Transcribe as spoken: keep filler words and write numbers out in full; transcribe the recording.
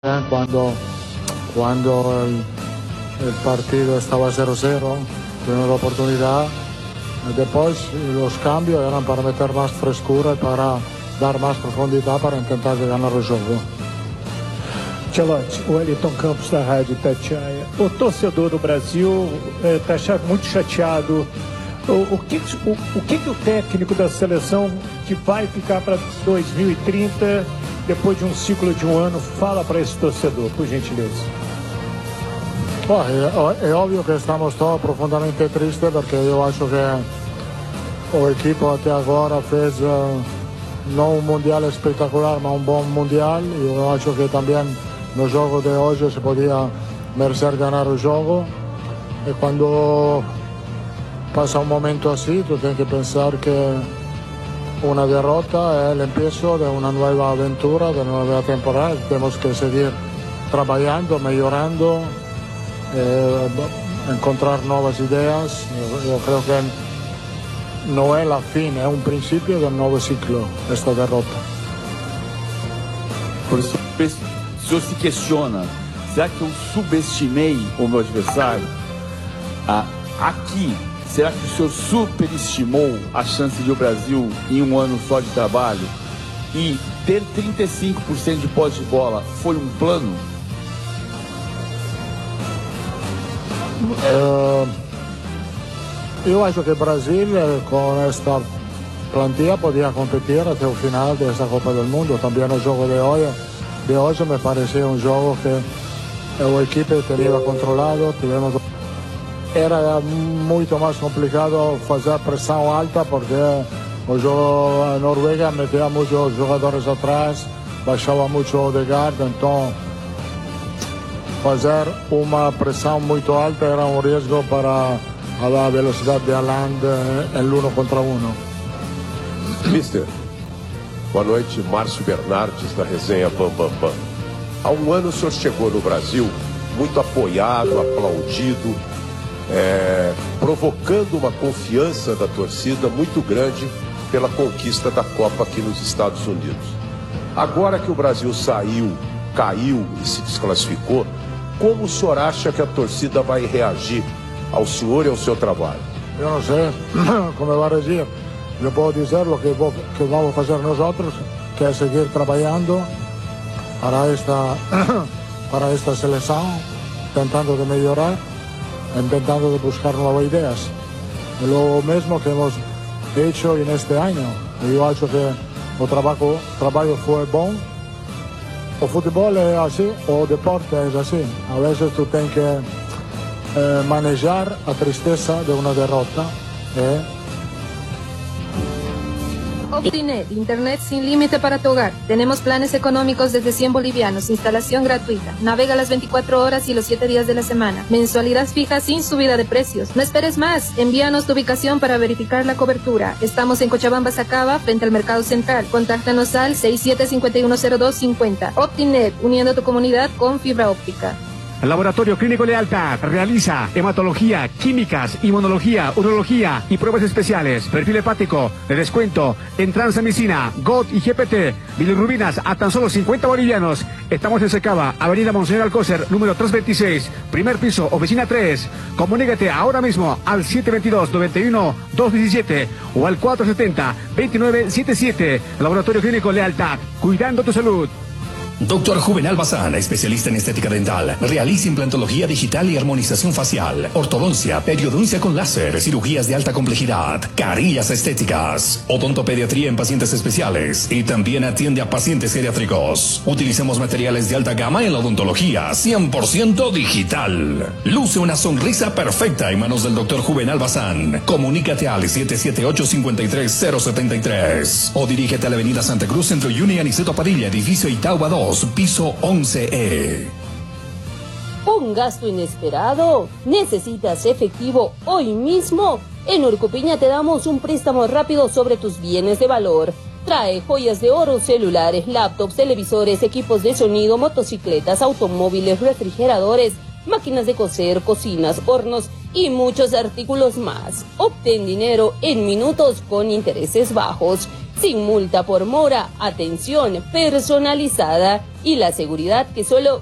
Cuando, cuando el, el partido estaba cero cero, tuvimos la oportunidad. Después los cambios eran para meter más frescura, para dar más profundidad, para intentar ganar el juego. Ancelotti, o Wellington Campos da Rádio Itatiaia. O torcedor do Brasil está é, muito chateado. O, o, que, o, o que, que o técnico da seleção, que vai ficar para dois mil e trinta, depois de um ciclo de um ano, fala para esse torcedor, por gentileza? Oh, é, é óbvio que estamos todos profundamente tristes, porque eu acho que o equipo até agora fez uh, não um mundial espetacular, mas um bom mundial. E eu acho que também no jogo de hoje se podia merecer ganhar o jogo. E quando passa um momento assim, tu tens que pensar que una derrota es el empiezo de una nueva aventura, de una nueva temporada. Tenemos que seguir trabajando, mejorando, eh, encontrar nuevas ideas. Yo, yo creo que no es la fin, es un principio de un nuevo ciclo, esta derrota. Professor, o senhor se questiona, será que eu subestimei o meu adversário? Ah, aqui, será que o senhor superestimou a chance de o Brasil, em um ano só de trabalho, e ter trinta e cinco por cento de posse de bola foi um plano? Uh, eu acho que o Brasil, com esta plantilla, podia competir até o final desta Copa do Mundo. Também o jogo de hoje, de hoje me pareceu um jogo que a equipe teria controlado. Tivemos Era muito mais complicado fazer pressão alta, porque o jogo, a Noruega metia muitos jogadores atrás, baixava muito o Odegaard, então fazer uma pressão muito alta era um risco para a velocidade de Haaland em uno contra uno. Mister, boa noite, Márcio Bernardes da resenha Bam Bam Bam. Há um ano o senhor chegou no Brasil muito apoiado, aplaudido, É, provocando uma confiança da torcida muito grande pela conquista da Copa aqui nos Estados Unidos. Agora que o Brasil saiu, caiu e se desclassificou, como o senhor acha que a torcida vai reagir ao senhor e ao seu trabalho? Eu não sei como vai reagir. Eu posso dizer o que, vou, que vamos fazer nós outros, que é seguir trabalhando para esta, para esta seleção, tentando de melhorar, intentando de buscar nuevas ideas. Lo mismo que hemos hecho en este año. Yo acho que el trabajo, trabajo fue bom. O fútbol es así, o deporte es así. A veces tú tienes que eh, manejar la tristeza de una derrota. ¿eh? Optinet, internet sin límite para tu hogar. Tenemos planes económicos desde cien bolivianos, instalación gratuita. Navega las veinticuatro horas y los siete días de la semana. Mensualidad fija sin subida de precios. No esperes más. Envíanos tu ubicación para verificar la cobertura. Estamos en Cochabamba, Sacaba, frente al Mercado Central. Contáctanos al seis siete cinco uno cero dos cinco cero. Optinet, uniendo tu comunidad con fibra óptica. El Laboratorio Clínico Lealtad realiza hematología, químicas, inmunología, urología y pruebas especiales. Perfil hepático, de descuento en transamicina, G O T y G P T. Bilirrubinas a tan solo cincuenta bolivianos. Estamos en Secaba, Avenida Monseñor Alcócer, número trescientos veintiséis, primer piso, oficina tres. Comunícate ahora mismo al siete dos dos, nueve uno, dos uno siete o al cuatro siete cero, dos nueve siete siete. Laboratorio Clínico Lealtad, cuidando tu salud. Doctor Juvenal Bazán, especialista en estética dental. Realiza implantología digital y armonización facial, ortodoncia, periodoncia con láser, cirugías de alta complejidad, carillas estéticas, odontopediatría en pacientes especiales y también atiende a pacientes geriátricos. Utilizamos materiales de alta gama en la odontología, cien por ciento digital. Luce una sonrisa perfecta en manos del doctor Juvenal Bazán. Comunícate al siete siete ocho, cinco tres cero siete tres o dirígete a la avenida Santa Cruz, Centro Juni, Aniceto Padilla, edificio Itauba dos, piso once E. ¿Un gasto inesperado? ¿Necesitas efectivo hoy mismo? En Urcupiña te damos un préstamo rápido sobre tus bienes de valor. Trae joyas de oro, celulares, laptops, televisores, equipos de sonido, motocicletas, automóviles, refrigeradores, máquinas de coser, cocinas, hornos y muchos artículos más. Obtén dinero en minutos con intereses bajos. sin multa por mora, atención personalizada y la seguridad que solo